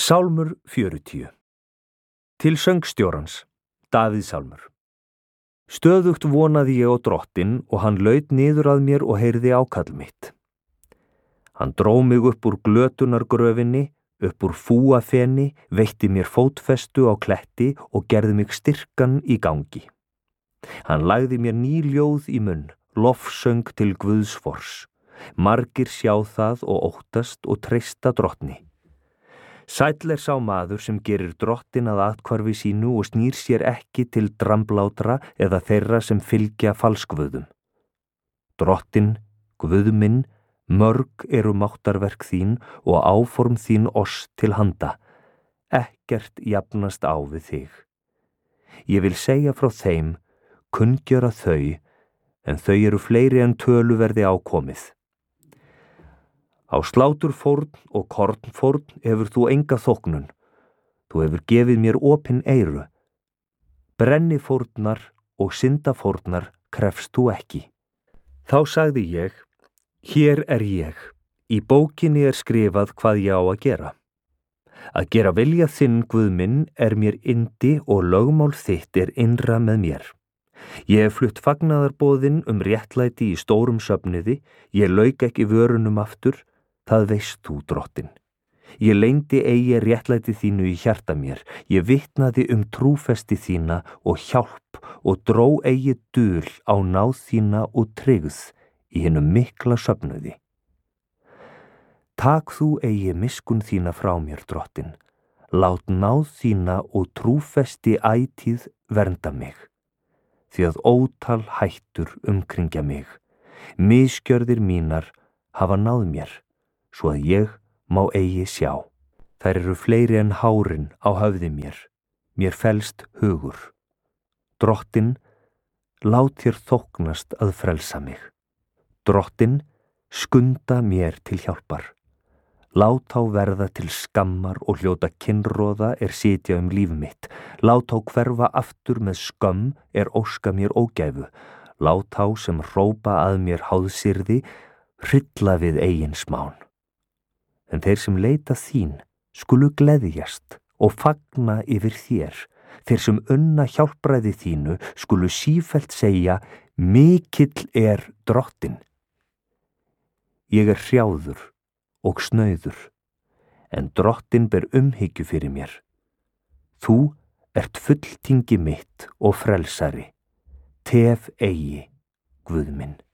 Sálmur 40. Til söngstjórans, Davíð sálmur. Stöðugt vonaði ég á Drottinn og hann laut niður að mér og heyrði ákall mitt. Hann dró mig upp úr glötunargröfinni, upp úr fúafeni, veitti mér fótfestu á kletti og gerði mig styrkan í gangi. Hann lagði mér ný ljóð í munn, lofsöng til Guðs fors. Margir sjá það og óttast og treysta Drottni. Sæll sá maður sem gerir Drottinn að athvarfi sínu og snýr sér ekki til dramblátra eða þeirra sem fylgja falskvöðum. Drottinn, Guð minn, mörg eru máttarverk þín og áform þín oss til handa. Ekkert jafnast á við þig. Ég vil segja frá þeim, kunngjöra þau, en þau eru fleiri en tölu verði ákomið. Á sláturfórn og kornfórn hefur þú enga þóknun. Þú hefur gefið mér opin eyru. Brennifórnar og syndafórnar krefst þú ekki. Þá sagði ég, hér er ég. Í bókinni er skrifað hvað ég á að gera. Að gera vilja þinn, Guð minn, er mér yndi og lögmál þitt er innra með mér. Ég hef flutt fagnaðarboðin réttlæti í stórum söfniði, ég lauk ekki vörunum aftur, það veist þú, Drottinn. Ég leyndi eigi réttlæti þínu í hjarta mér, ég vitnaði trúfesti þína og hjálp og dró eigi dul á náð þína og tryggð í hinum mikla söfnuði. Tak þú eigi miskunn þína frá mér, Drottinn, lát náð þína og trúfesti ætíð vernda mig. Því að ótal hættur umkringja mig. Misgjörðir mínar hafa náð mér, svo að ég má eigi sjá. Þær eru fleiri en hárin á höfði mér. Mér felst hugur. Drottinn, lát þér þóknast að frelsa mig. Drottinn, skunda mér til hjálpar. Lát þá verða til skammar og hljóta kinnroða sitja líf mitt. Lát þá hverfa aftur með skömm óska mér ógæfu. Lát þá sem hrópa að mér háðsyrði, hrylla við eigin smán. En þeir sem leita þín skulu gleðjast og fagna yfir þér. Þeir sem unna hjálpræði þínu skulu sífellt segja, mikill Drottinn. Ég hrjáður og snauður, en Drottinn ber umhyggju fyrir mér. Þú ert fulltingi mitt og frelsari. Tef eigi, Guð minn.